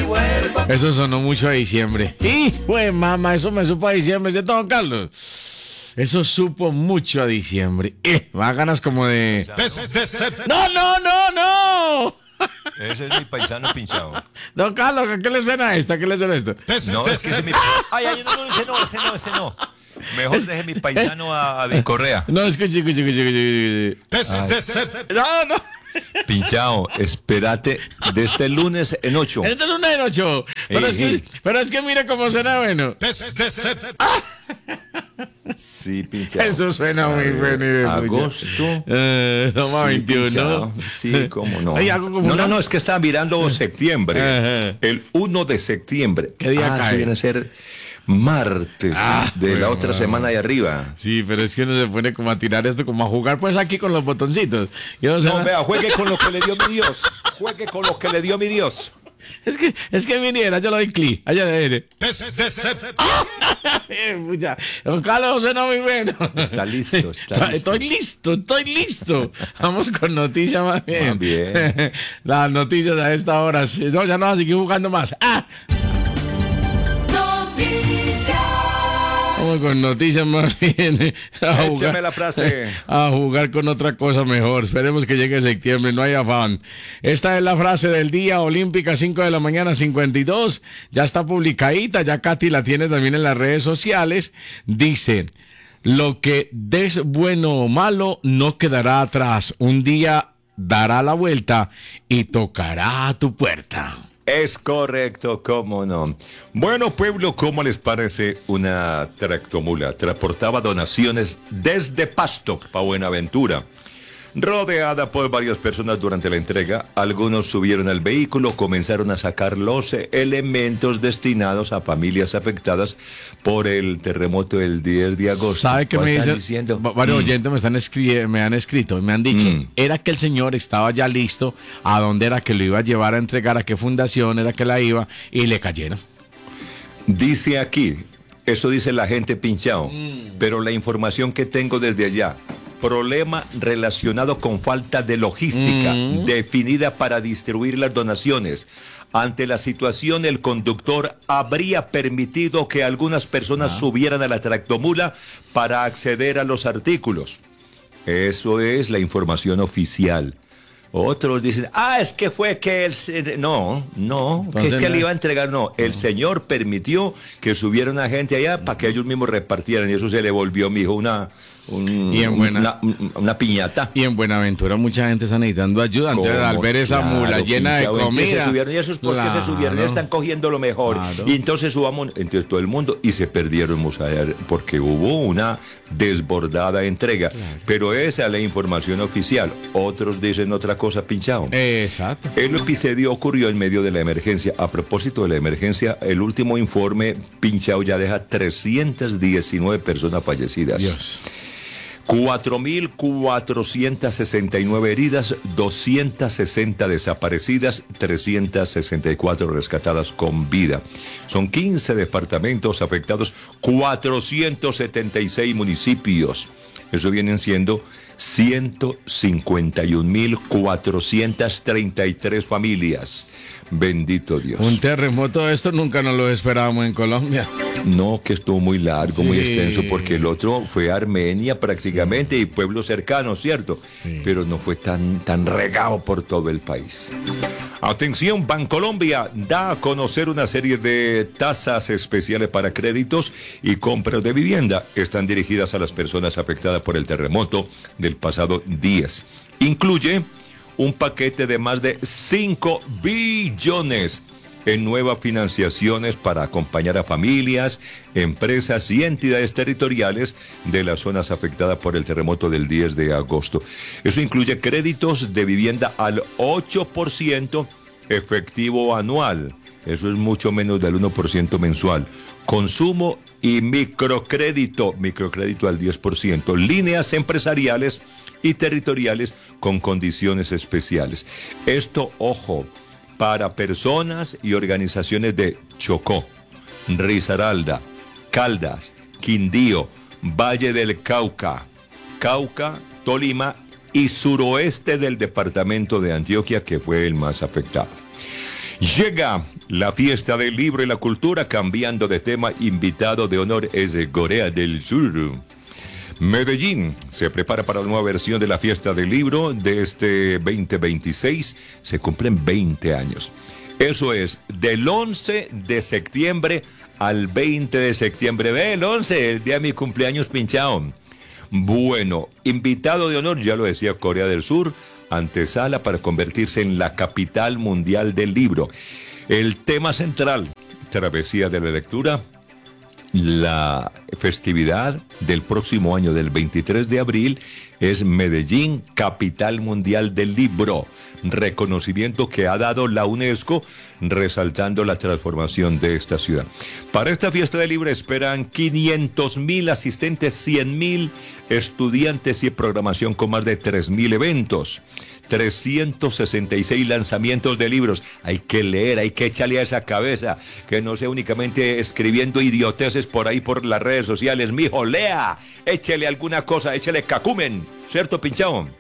Eso sonó mucho a diciembre. Y, pues, mamá, eso me supo a diciembre, ¿cierto, don Carlos? Eso supo mucho a diciembre. Me da ganas como de... ¡No, no, no, no! Ese es mi paisano pinchado. Don Carlos, ¿qué le suena esta? ¿Qué le suena esto? No, es que ese es mi... Ay, no, ese no. Mejor deje mi paisano a David Correa. No, escuche. No, no. Pinchado, espérate de este lunes en 8. Este lunes en 8. Pero es que mire cómo suena bueno. Sí, pinchado. Eso suena muy bueno. Agosto. Toma Sí, 21. pinchado. Sí, cómo no. Hay algo como No, es que estaba mirando septiembre. Ajá. El 1 de septiembre. ¿Qué día cae? Eso viene a ser martes de la bueno, otra semana de arriba. Sí, pero es que uno se pone como a tirar esto, como a jugar pues aquí con los botoncitos. No, vea, juegue con lo que le dio mi Dios. Juegue con lo que le dio mi Dios. Es que viniera, yo lo doy clic. Allá de Don Carlos suena muy bueno. Está listo. Estoy listo. Vamos con noticias más bien. Más bien. Las noticias a esta hora. No, ya no vas a seguir jugando más. Vamos con noticias más bien. Échame la frase. A jugar con otra cosa mejor. Esperemos que llegue septiembre, no hay afán. Esta es la frase del día, olímpica, 5 de la mañana, 52. Ya está publicadita, ya Katy la tiene también en las redes sociales. Dice: lo que des bueno o malo no quedará atrás. Un día dará la vuelta y tocará a tu puerta. Es correcto, cómo no. Bueno, pueblo, ¿cómo les parece una tractomula? Transportaba donaciones desde Pasto para Buenaventura. Rodeada por varias personas durante la entrega, algunos subieron al vehículo, comenzaron a sacar los elementos destinados a familias afectadas por el terremoto del 10 de agosto. ¿Sabe qué me dicen? Diciendo? Varios oyentes me han escrito, me han dicho, era que el señor estaba ya listo, a dónde era que lo iba a llevar a entregar, a qué fundación era que la iba, y le cayeron. Dice aquí, eso dice la gente pinchado, pero la información que tengo desde allá, problema relacionado con falta de logística definida para distribuir las donaciones. Ante la situación, el conductor habría permitido que algunas personas subieran a la tractomula para acceder a los artículos. Eso es la información oficial. Otros dicen, es que fue que él... No, entonces, que le iba a entregar, no. El señor permitió que subiera una gente allá para que ellos mismos repartieran, y eso se le volvió, mijo, una piñata. Y en Buenaventura mucha gente está necesitando ayuda. Entonces, al ver esa mula llena de comida. Y eso es porque se subieron, ya están cogiendo lo mejor. Claro. Y entonces subamos entre todo el mundo y se perdieron, porque hubo una desbordada entrega. Claro. Pero esa es la información oficial. Otros dicen otra cosa, pinchado. Exacto. El episodio ocurrió en medio de la emergencia. A propósito de la emergencia, el último informe, pinchado, ya deja 319 personas fallecidas. Dios. 4.469 heridas, 260 desaparecidas, 364 rescatadas con vida. Son 15 departamentos afectados, 476 municipios. Eso vienen siendo 151.433 familias. Bendito Dios. Un terremoto de esto nunca nos lo esperábamos en Colombia. No, que estuvo muy largo, muy extenso, porque el otro fue Armenia prácticamente y pueblos cercanos, ¿cierto? Sí. Pero no fue tan regado por todo el país. Atención, Bancolombia da a conocer una serie de tasas especiales para créditos y compras de vivienda. Están dirigidas a las personas afectadas por el terremoto del pasado 10. Incluye un paquete de más de 5 billones en nuevas financiaciones para acompañar a familias, empresas y entidades territoriales de las zonas afectadas por el terremoto del 10 de agosto. Eso incluye créditos de vivienda al 8% efectivo anual. Eso es mucho menos del 1% mensual. Consumo y microcrédito al 10%. Líneas empresariales y territoriales con condiciones especiales. Esto, ojo, para personas y organizaciones de Chocó, Risaralda, Caldas, Quindío, Valle del Cauca, Tolima y suroeste del departamento de Antioquia, que fue el más afectado. Llega la fiesta del libro y la cultura, cambiando de tema. Invitado de honor es de Corea del Sur. Medellín se prepara para la nueva versión de la fiesta del libro de este 2026. Se cumplen 20 años. Eso es del 11 de septiembre al 20 de septiembre. Ve, el 11, el día de mi cumpleaños pinchado. Bueno, invitado de honor, ya lo decía, Corea del Sur, antesala para convertirse en la capital mundial del libro. El tema central, travesía de la lectura, la festividad del próximo año, del 23 de abril, es Medellín, capital mundial del libro. Reconocimiento que ha dado la UNESCO, resaltando la transformación de esta ciudad. Para esta fiesta del libro esperan 500,000 asistentes, 100,000 estudiantes y programación con más de 3,000 eventos. 366 lanzamientos de libros. Hay que leer, hay que echarle a esa cabeza, que no sea únicamente escribiendo idioteces por ahí por las redes sociales. Mijo, lea, échele alguna cosa, échele cacumen, ¿cierto, pinchao?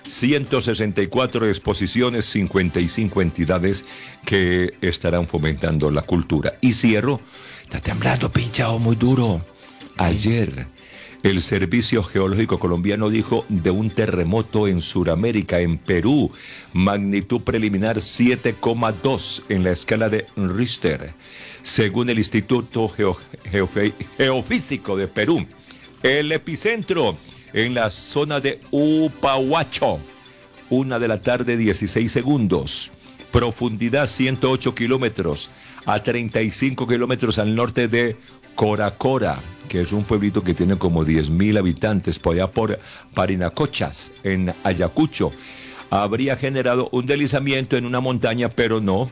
164 exposiciones, 55 entidades que estarán fomentando la cultura. Y cierro, está temblando, pinchao, muy duro. Ayer el Servicio Geológico Colombiano dijo de un terremoto en Sudamérica, en Perú, magnitud preliminar 7,2 en la escala de Richter. Según el Instituto Geofísico de Perú, el epicentro en la zona de Upahuacho, 1 de la tarde, 16 segundos. Profundidad 108 kilómetros, a 35 kilómetros al norte de Coracora, que es un pueblito que tiene como 10,000 habitantes, por allá por Parinacochas, en Ayacucho. Habría generado un deslizamiento en una montaña, pero no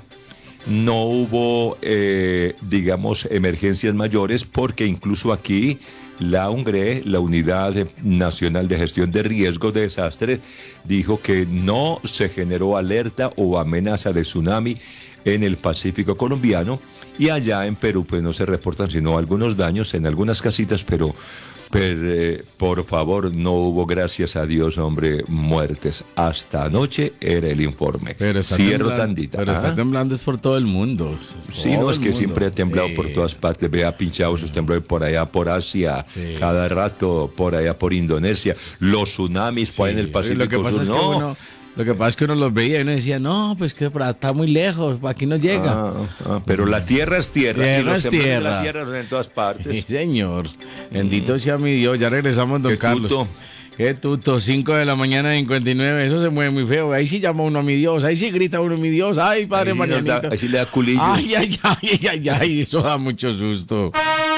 hubo, digamos, emergencias mayores, porque incluso aquí la UNGRE, la Unidad Nacional de Gestión de Riesgos de Desastres, dijo que no se generó alerta o amenaza de tsunami en el Pacífico colombiano, y allá en Perú pues no se reportan sino algunos daños en algunas casitas, pero por favor, no hubo, gracias a Dios, hombre, muertes. Hasta anoche era el informe. Cierro tandita. Pero está temblando es por todo el mundo. Sí, no, es que siempre ha temblado por todas partes. Vea, pinchado esos temblores por allá, por Asia, cada rato, por allá, por Indonesia. Los tsunamis por ahí en el Pacífico. Lo que pasa es que lo que pasa es que uno los veía y uno decía, no, pues que está muy lejos, aquí no llega. Pero la tierra es tierra. Tierra es tierra. La tierra es en todas partes. Sí, señor. Bendito sea mi Dios. Ya regresamos, don Carlos. Tuto. Qué tuto, 5 de la mañana, 59. Eso se mueve muy feo. Ahí sí llama uno a mi Dios. Ahí sí grita uno mi Dios. Ay, padre Marianito. Ahí sí le da culillo. Ay, eso da mucho susto.